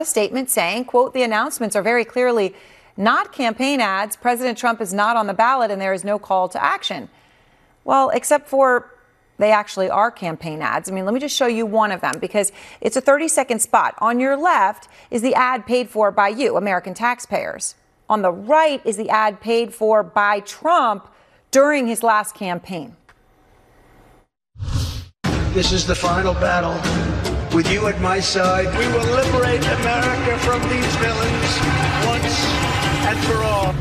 a statement saying, quote, "The announcements are very clearly not campaign ads. President Trump is not on the ballot and there is no call to action." Well, except for they actually are campaign ads. I mean, let me just show you one of them because it's a 30-second spot. On your left is the ad paid for by you, American taxpayers. On the right is the ad paid for by Trump during his last campaign. This is the final battle. With you at my side, we will liberate America from these villains once and for all.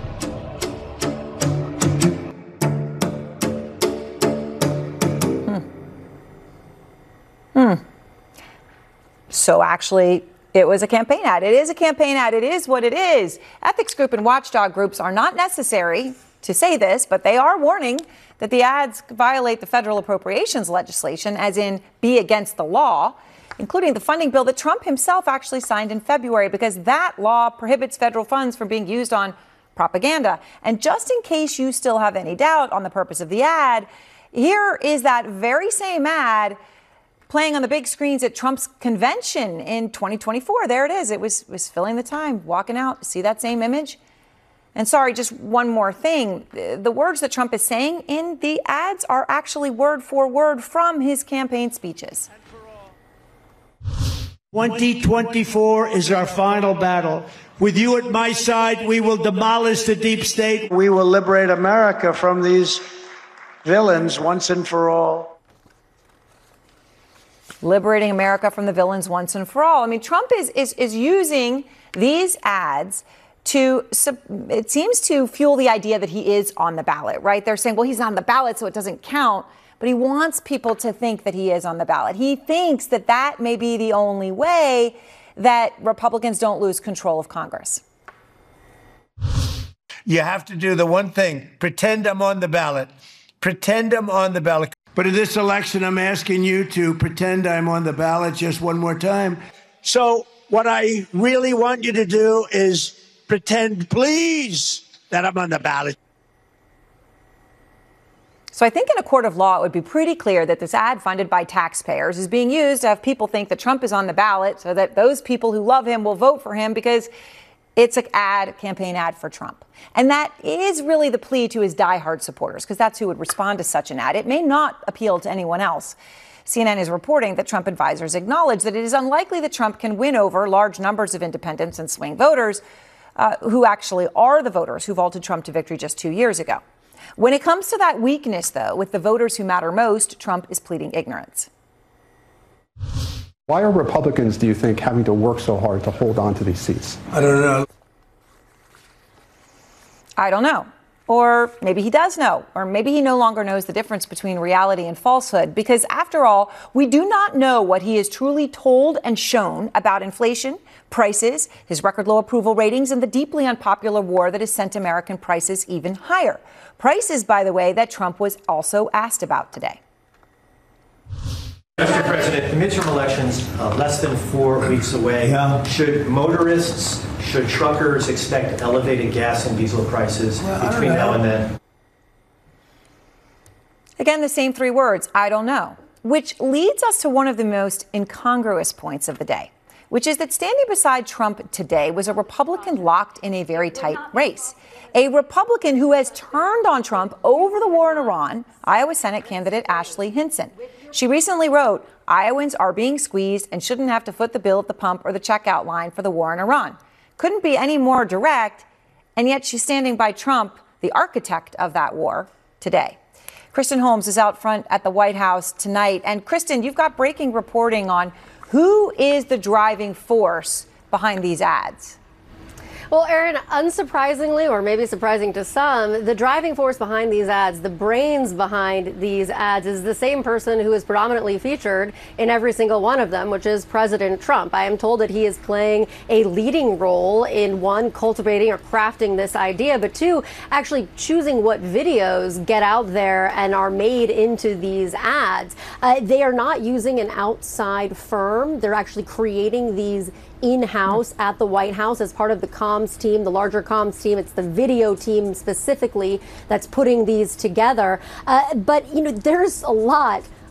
So actually, it was a campaign ad. It is a campaign ad. It is what it is. Ethics group and watchdog groups are not necessary to say this, but they are warning that the ads violate the federal appropriations legislation, as in be against the law, including the funding bill that Trump himself actually signed in February, because that law prohibits federal funds from being used on propaganda. And just in case you still have any doubt on the purpose of the ad, here is that very same ad playing on the big screens at Trump's convention in 2024. There it is. It was filling the time, walking out. See that same image? And sorry, just one more thing. The words that Trump is saying in the ads are actually word for word from his campaign speeches. 2024 is our final battle. With you at my side, we will demolish the deep state. We will liberate America from these villains once and for all. Liberating America from the villains once and for all. I mean, Trump is using these ads to, it seems to fuel the idea that he is on the ballot, right? They're saying, well, he's on the ballot, so it doesn't count. But he wants people to think that he is on the ballot. He thinks that that may be the only way that Republicans don't lose control of Congress. You have to do the one thing, pretend I'm on the ballot. Pretend I'm on the ballot. But in this election, I'm asking you to pretend I'm on the ballot just one more time. So what I really want you to do is pretend, please, that I'm on the ballot. So I think in a court of law, it would be pretty clear that this ad funded by taxpayers is being used to have people think that Trump is on the ballot so that those people who love him will vote for him because it's an ad, campaign ad for Trump. And that is really the plea to his diehard supporters, because that's who would respond to such an ad. It may not appeal to anyone else. CNN is reporting that Trump advisors acknowledge that it is unlikely that Trump can win over large numbers of independents and swing voters who actually are the voters who vaulted Trump to victory just 2 years ago. When it comes to that weakness, though, with the voters who matter most, Trump is pleading ignorance. Why are Republicans, do you think, having to work so hard to hold on to these seats? I don't know. I don't know. Or maybe he does know. Or maybe he no longer knows the difference between reality and falsehood. Because after all, we do not know what he is truly told and shown about inflation, prices, his record low approval ratings, and the deeply unpopular war that has sent American prices even higher. Prices, by the way, that Trump was also asked about today. Mr. President, the midterm elections less than 4 weeks away. Yeah. Should motorists, should truckers expect elevated gas and diesel prices between now and then? Again, the same three words, I don't know, which leads us to one of the most incongruous points of the day, which is that standing beside Trump today was a Republican locked in a very tight race. A Republican who has turned on Trump over the war in Iran, Iowa Senate candidate Ashley Hinson. She recently wrote, Iowans are being squeezed and shouldn't have to foot the bill at the pump or the checkout line for the war in Iran. Couldn't be any more direct, and yet she's standing by Trump, the architect of that war, today. Kristen Holmes is out front at the White House tonight. And Kristen, you've got breaking reporting on who is the driving force behind these ads. Well, Aaron, unsurprisingly, or maybe surprising to some, the driving force behind these ads, the brains behind these ads, is the same person who is predominantly featured in every single one of them, which is President Trump. I am told that he is playing a leading role in, one, cultivating or crafting this idea, but two, actually choosing what videos get out there and are made into these ads. They are not using an outside firm. They're actually creating these in-house at the White House as part of the comms team, the larger comms team. It's the video team specifically that's putting these together. But, you know, there's a lot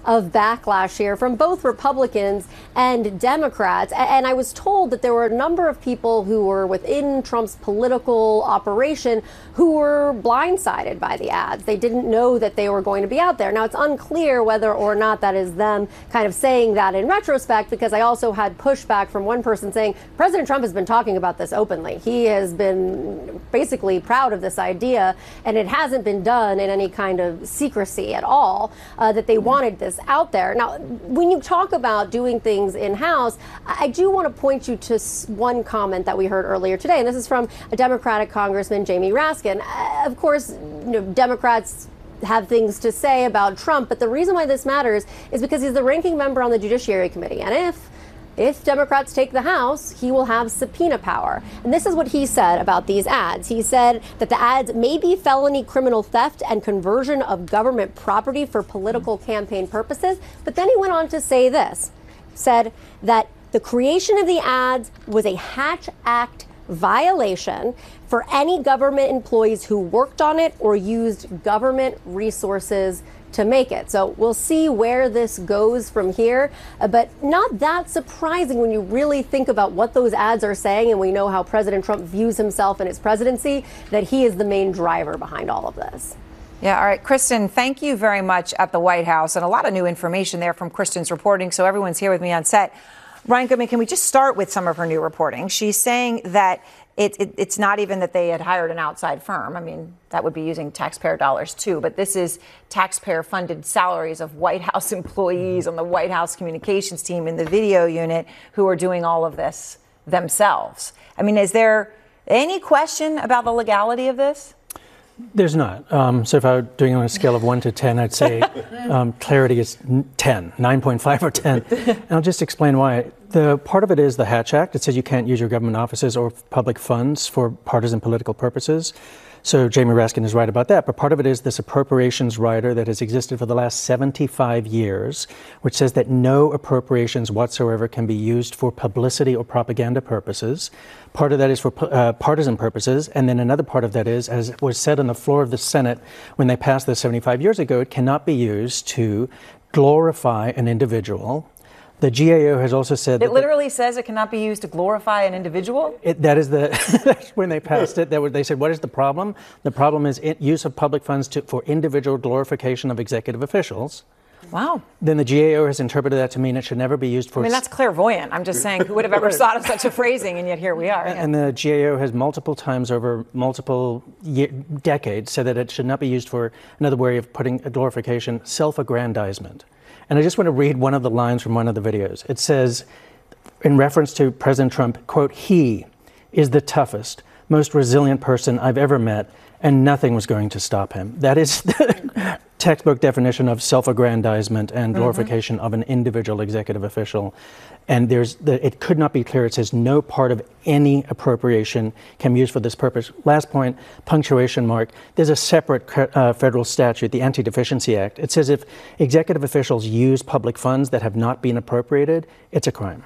of backlash here from both Republicans and Democrats. And I was told that there were a number of people who were within Trump's political operation who were blindsided by the ads. They didn't know that they were going to be out there. Now, it's unclear whether or not that is them kind of saying that in retrospect, because I also had pushback from one person saying President Trump has been talking about this openly. He has been basically proud of this idea, and it hasn't been done in any kind of secrecy at all, that they wanted this out there. Now, when you talk about doing things in-house, I do want to point you to one comment that we heard earlier today, and this is from a Democratic Congressman, Jamie Raskin. Of course, Democrats have things to say about Trump, but the reason why this matters is because he's the ranking member on the Judiciary Committee, and if Democrats take the House, he will have subpoena power. And this is what he said about these ads. He said that the ads may be felony criminal theft and conversion of government property for political campaign purposes. But then he went on to say this, said that the creation of the ads was a Hatch Act violation for any government employees who worked on it or used government resources to make it. So we'll see where this goes from here, but not that surprising when you really think about what those ads are saying, and we know how President Trump views himself and his presidency, that he is the main driver behind all of this. Yeah, all right, Kristen, thank you very much at the White House, and a lot of new information there from Kristen's reporting, so everyone's here with me on set. Ryan Goodman, can we just start with some of her new reporting? She's saying that it's not even that they had hired an outside firm. I mean, that would be using taxpayer dollars too, but this is taxpayer-funded salaries of White House employees on the White House communications team in the video unit who are doing all of this themselves. I mean, is there any question about the legality of this? There's not. So if I were doing it on a scale of 1 to 10, I'd say clarity is 10, 9.5 or 10. And I'll just explain why. The part of it is the Hatch Act. It says you can't use your government offices or public funds for partisan political purposes. So Jamie Raskin is right about that. But part of it is this appropriations rider that has existed for the last 75 years, which says that no appropriations whatsoever can be used for publicity or propaganda purposes. Part of that is for partisan purposes. And then another part of that is, as was said on the floor of the Senate when they passed this 75 years ago, it cannot be used to glorify an individual. The GAO has also said it literally says it cannot be used to glorify an individual. That's when they passed it. They said, what is the problem? The problem is use of public funds for individual glorification of executive officials. Wow. Then the GAO has interpreted that to mean it should never be used for... I mean, that's clairvoyant. I'm just saying, who would have ever thought of such a phrasing? And yet here we are. And the GAO has multiple times over multiple decades said that it should not be used for another way of putting a glorification, self-aggrandizement. And I just want to read one of the lines from one of the videos. It says, in reference to President Trump, quote, "He is the toughest, most resilient person I've ever met, and nothing was going to stop him." That is the textbook definition of self-aggrandizement and glorification of an individual executive official. And it could not be clearer. It says no part of any appropriation can be used for this purpose. Last point, punctuation mark. There's a separate federal statute, the Anti-Deficiency Act. It says if executive officials use public funds that have not been appropriated, it's a crime.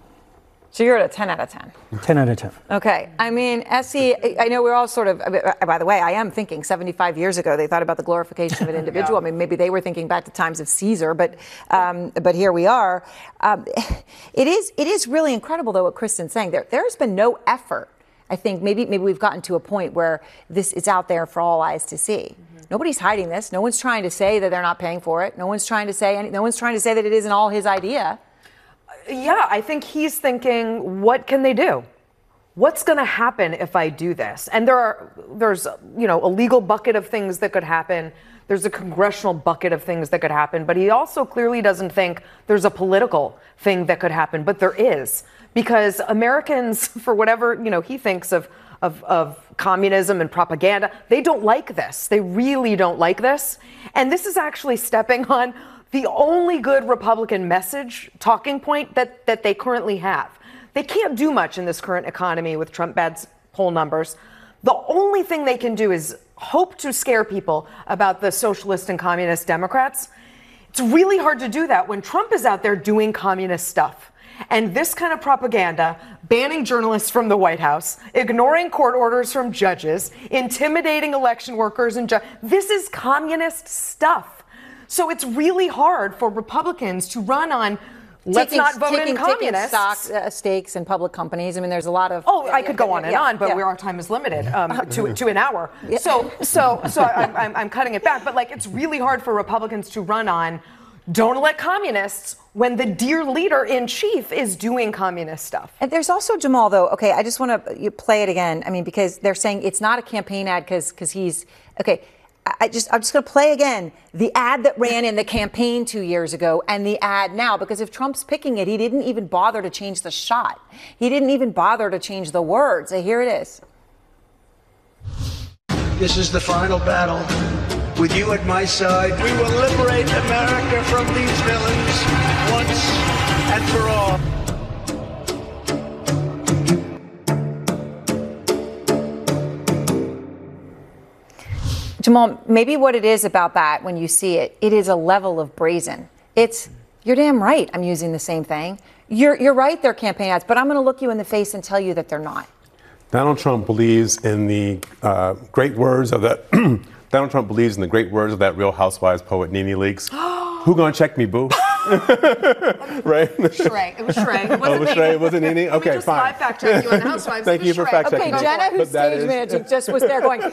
So you're at a 10 out of 10. 10 out of 10. Okay. I mean, Essie, I know we're all sort of, by the way, I am thinking 75 years ago, they thought about the glorification of an individual. I mean, maybe they were thinking back to times of Caesar, but here we are. It is really incredible, though, what Kristen's saying. There's been no effort. I think maybe we've gotten to a point where this is out there for all eyes to see. Nobody's hiding this. No one's trying to say that they're not paying for it. No one's trying to say that it isn't all his idea. Yeah, I think he's thinking, what can they do? What's going to happen if I do this? And there's a legal bucket of things that could happen. There's a congressional bucket of things that could happen. But he also clearly doesn't think there's a political thing that could happen. But there is, because Americans, for whatever he thinks of communism and propaganda, they don't like this. They really don't like this. And this is actually stepping on the only good Republican message talking point that they currently have. They can't do much in this current economy with Trump bad poll numbers. The only thing they can do is hope to scare people about the socialist and communist Democrats. It's really hard to do that when Trump is out there doing communist stuff. And this kind of propaganda, banning journalists from the White House, ignoring court orders from judges, intimidating election workers, this is communist stuff. So it's really hard for Republicans to run on let's not vote in communists. Taking stakes in public companies. I mean, there's a lot of. Oh, I could go on and on, but our time is limited to an hour. Yeah. So I'm cutting it back. But like, it's really hard for Republicans to run on don't elect communists when the dear leader in chief is doing communist stuff. And there's also, Jamal, though. Okay, I just want to play it again. I mean, because they're saying it's not a campaign ad because he's okay. I'm just going to play again the ad that ran in the campaign 2 years ago and the ad now, because if Trump's picking it, he didn't even bother to change the shot. He didn't even bother to change the words. So here it is. This is the final battle. With you at my side, we will liberate America from these villains once and for all. Jamal, maybe what it is about that when you see it, it is a level of brazen. You're damn right I'm using the same thing. You're right, they're campaign ads, but I'm going to look you in the face and tell you that they're not. Donald Trump believes in the great words of that. Donald Trump believes in the great words of that Real Housewives poet, Nene Leakes. Who gonna check me, boo? Right? Shrey. It was Shrey. It wasn't Shrey. It wasn't Nene? Okay, fine. Fact check you on the Housewives. Thank you for fact checking. Okay, Jenna, whose stage manager just was there going,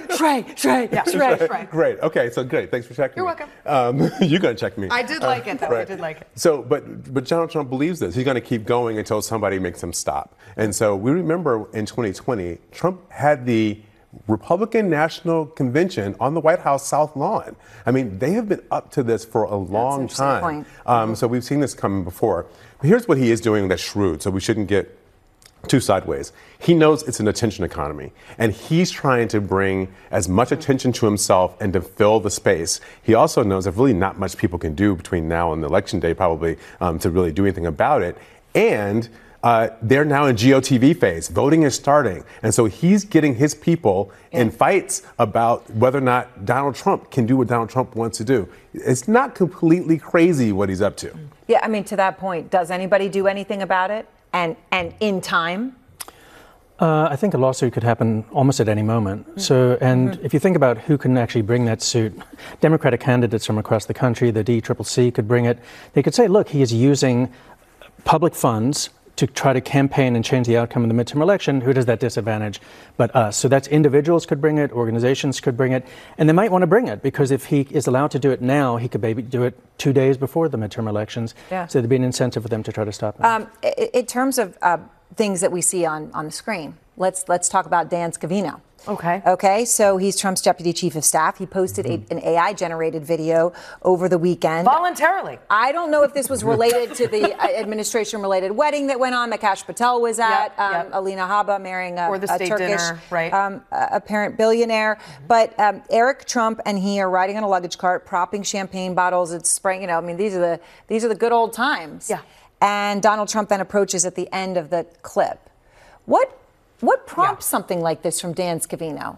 Shrey. Great. Okay, so great. Thanks for checking. You're welcome. You're gonna check me. I did like it, though. Right. I did like it. So, but Donald Trump believes this. He's gonna keep going until somebody makes him stop. And so we remember in 2020, Trump had the Republican National Convention on the White House South Lawn. I mean, they have been up to this for a long time. So we've seen this coming before. But here's what he is doing that's shrewd, so we shouldn't get too sideways. He knows it's an attention economy, and he's trying to bring as much attention to himself and to fill the space. He also knows that really not much people can do between now and the election day probably to really do anything about it. And they're now in GOTV phase. Voting is starting. And so he's getting his people in fights about whether or not Donald Trump can do what Donald Trump wants to do. It's not completely crazy what he's up to. Yeah, I mean, to that point, does anybody do anything about it? And in time? I think a lawsuit could happen almost at any moment. So, and if you think about who can actually bring that suit, Democratic candidates from across the country, the DCCC could bring it. They could say, look, he is using public funds to try to campaign and change the outcome of the midterm election. Who does that disadvantage but us? So that's individuals could bring it, organizations could bring it, and they might want to bring it because if he is allowed to do it now, he could maybe do it 2 days before the midterm elections. Yeah. So there'd be an incentive for them to try to stop it. In terms of things that we see on the screen, let's talk about Dan Scavino. Okay, so he's Trump's deputy chief of staff. He posted an AI-generated video over the weekend. Voluntarily. I don't know if this was related to the administration-related wedding that went on that Kash Patel was at, Alina Habba marrying a state Turkish dinner, right. apparent billionaire. But Eric Trump and he are riding on a luggage cart, propping champagne bottles. It's spraying, I mean, these are the good old times. Yeah. And Donald Trump then approaches at the end of the clip. What prompts something like this from Dan Scavino?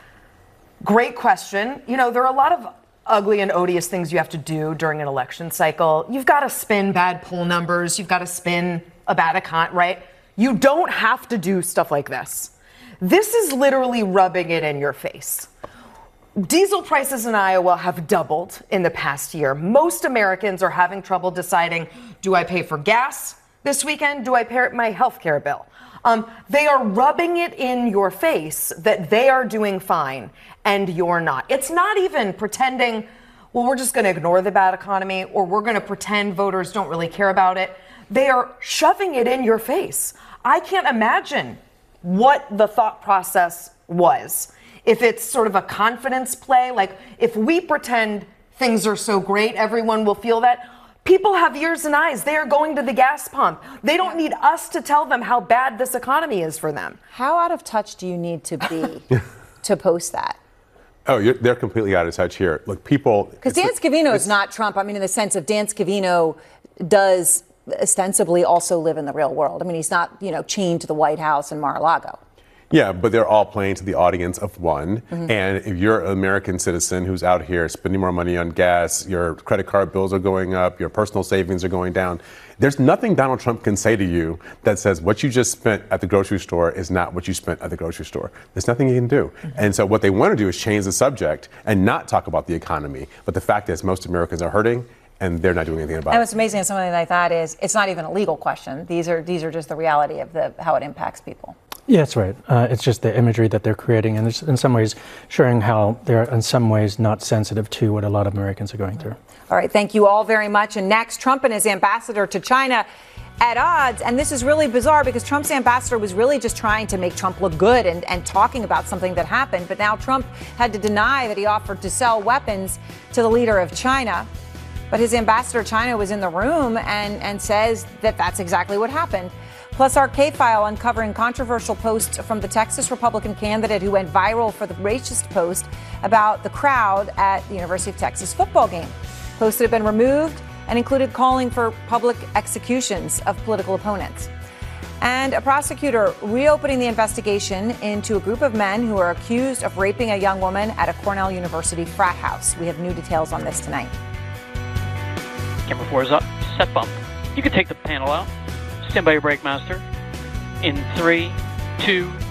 Great question. There are a lot of ugly and odious things you have to do during an election cycle. You've got to spin bad poll numbers. You've got to spin a bad account, right? You don't have to do stuff like this. This is literally rubbing it in your face. Diesel prices in Iowa have doubled in the past year. Most Americans are having trouble deciding, do I pay for gas this weekend? Do I pay my health care bill? They are rubbing it in your face that they are doing fine and you're not. It's not even pretending, well, we're just going to ignore the bad economy or we're going to pretend voters don't really care about it. They are shoving it in your face. I can't imagine what the thought process was. If it's sort of a confidence play, like if we pretend things are so great, everyone will feel that. People have ears and eyes. They are going to the gas pump. They don't need us to tell them how bad this economy is for them. How out of touch do you need to be to post that? Oh, they're completely out of touch here. Look, people... Because Dan Scavino is not Trump. I mean, in the sense of Dan Scavino does ostensibly also live in the real world. I mean, he's not, chained to the White House in Mar-a-Lago. Yeah, but they're all playing to the audience of one. And if you're an American citizen who's out here spending more money on gas, your credit card bills are going up, your personal savings are going down, there's nothing Donald Trump can say to you that says what you just spent at the grocery store is not what you spent at the grocery store. There's nothing he can do. And so what they want to do is change the subject and not talk about the economy. But the fact is most Americans are hurting, and they're not doing anything about it. And what's amazing is something like that is it's not even a legal question. These are just the reality of how it impacts people. Yeah, that's right. It's just the imagery that they're creating, and it's in some ways showing how they're in some ways not sensitive to what a lot of Americans are going through. All right, thank you all very much. And next, Trump and his ambassador to China at odds. And this is really bizarre because Trump's ambassador was really just trying to make Trump look good and talking about something that happened. But now Trump had to deny that he offered to sell weapons to the leader of China. But his ambassador to China was in the room and says that that's exactly what happened. Plus, our K-File uncovering controversial posts from the Texas Republican candidate who went viral for the racist post about the crowd at the University of Texas football game. Posts had been removed and included calling for public executions of political opponents. And a prosecutor reopening the investigation into a group of men who are accused of raping a young woman at a Cornell University frat house. We have new details on this tonight. Camera 4 is up. Set bump. You can take the panel out. Stand by your brake, master. In 3, 2,